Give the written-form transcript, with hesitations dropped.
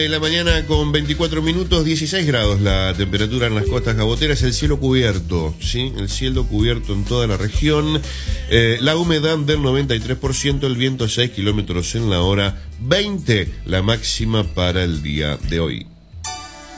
de la mañana con 24 minutos, 16 grados la temperatura en las costas gaboteras, el cielo cubierto, ¿sí? El cielo cubierto en toda la región, la humedad del 93%, el viento 6 kilómetros en la hora, 20 la máxima para el día de hoy.